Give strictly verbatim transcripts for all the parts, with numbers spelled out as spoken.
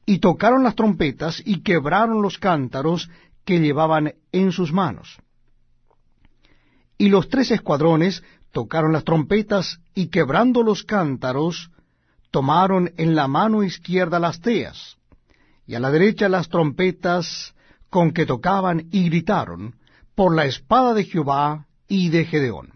y tocaron las trompetas, y quebraron los cántaros que llevaban en sus manos. Y los tres escuadrones tocaron las trompetas, y quebrando los cántaros, tomaron en la mano izquierda las teas, y a la derecha las trompetas con que tocaban, y gritaron, por la espada de Jehová y de Gedeón.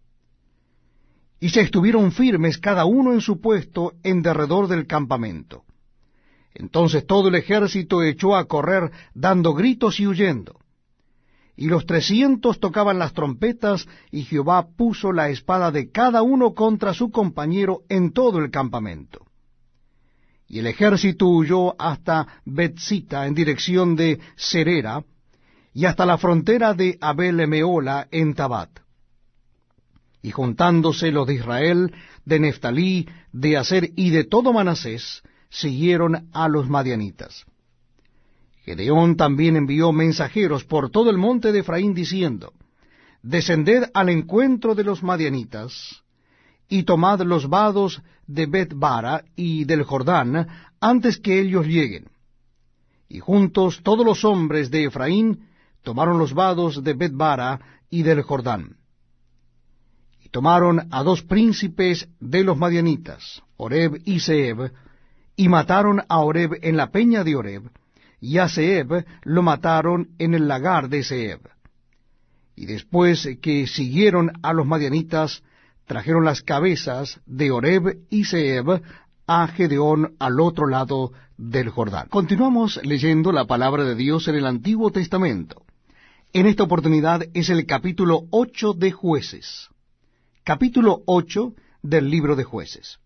Y se estuvieron firmes cada uno en su puesto en derredor del campamento. Entonces todo el ejército echó a correr, dando gritos y huyendo. Y los trescientos tocaban las trompetas, y Jehová puso la espada de cada uno contra su compañero en todo el campamento. Y el ejército huyó hasta Betzita en dirección de Serera, y hasta la frontera de Abel-Meola en Tabat. Y juntándose los de Israel, de Neftalí, de Aser y de todo Manasés, siguieron a los madianitas. Gedeón también envió mensajeros por todo el monte de Efraín, diciendo, descended al encuentro de los madianitas, y tomad los vados de Bet-bara y del Jordán, antes que ellos lleguen. Y juntos todos los hombres de Efraín tomaron los vados de Bet-bara y del Jordán. Y tomaron a dos príncipes de los madianitas, Oreb y Zeeb, y mataron a Oreb en la peña de Oreb, y a Zeeb lo mataron en el lagar de Zeeb. Y después que siguieron a los madianitas, trajeron las cabezas de Oreb y Zeeb a Gedeón al otro lado del Jordán. Continuamos leyendo la palabra de Dios en el Antiguo Testamento. En esta oportunidad es el capítulo ocho de Jueces. Capítulo ocho del libro de Jueces.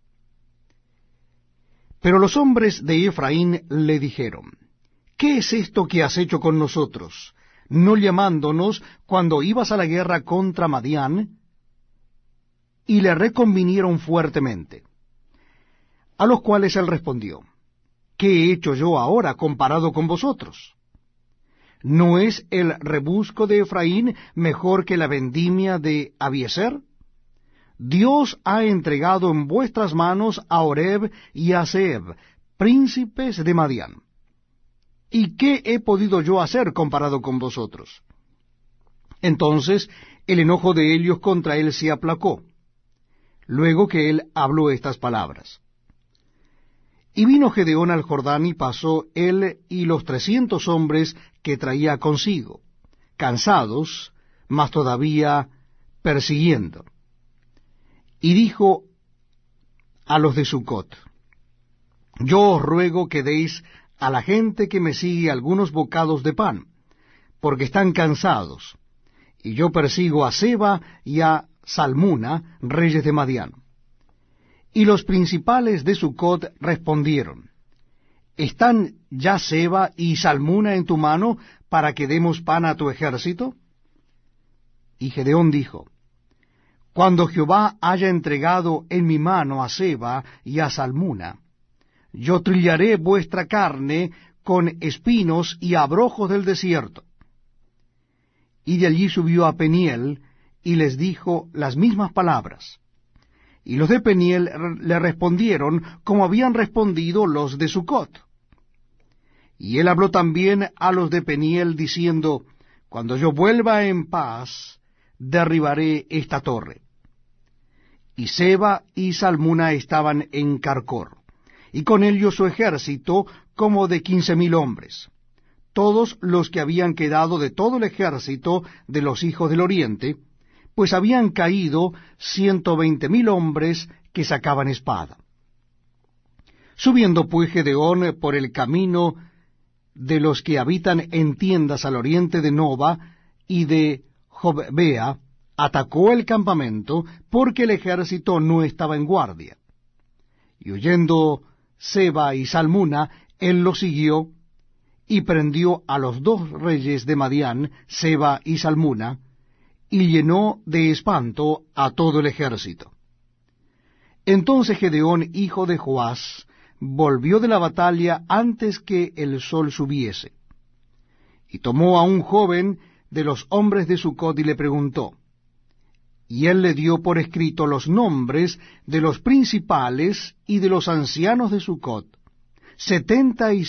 Pero los hombres de Efraín le dijeron, ¿qué es esto que has hecho con nosotros, no llamándonos cuando ibas a la guerra contra Madián? Y le reconvinieron fuertemente. A los cuales él respondió, ¿qué he hecho yo ahora comparado con vosotros? ¿No es el rebusco de Efraín mejor que la vendimia de Abiezer? Dios ha entregado en vuestras manos a Oreb y a Zeeb, príncipes de Madián. ¿Y qué he podido yo hacer comparado con vosotros? Entonces el enojo de ellos contra él se aplacó, luego que él habló estas palabras. Y vino Gedeón al Jordán, y pasó él y los trescientos hombres que traía consigo, cansados, mas todavía persiguiendo. Y dijo a los de Sucot, yo os ruego que deis a la gente que me sigue algunos bocados de pan, porque están cansados, y yo persigo a Seba y a Salmuna, reyes de Madián. Y los principales de Sucot respondieron, ¿están ya Seba y Salmuna en tu mano para que demos pan a tu ejército? Y Gedeón dijo, cuando Jehová haya entregado en mi mano a Seba y a Salmuna, yo trillaré vuestra carne con espinos y abrojos del desierto. Y de allí subió a Peniel, y les dijo las mismas palabras. Y los de Peniel le respondieron como habían respondido los de Sucot. Y él habló también a los de Peniel, diciendo, cuando yo vuelva en paz, derribaré esta torre. Y Seba y Salmuna estaban en Carcor, y con ellos su ejército como de quince mil hombres, todos los que habían quedado de todo el ejército de los hijos del oriente, pues habían caído ciento veinte mil hombres que sacaban espada. Subiendo pues Gedeón por el camino de los que habitan en tiendas al oriente de Nova y de Jobbea, atacó el campamento, porque el ejército no estaba en guardia. Y oyendo Seba y Salmuna, él los siguió, y prendió a los dos reyes de Madián, Seba y Salmuna, y llenó de espanto a todo el ejército. Entonces Gedeón, hijo de Joás, volvió de la batalla antes que el sol subiese, y tomó a un joven de los hombres de Sucot y le preguntó, y él le dio por escrito los nombres de los principales y de los ancianos de Sucot, setenta y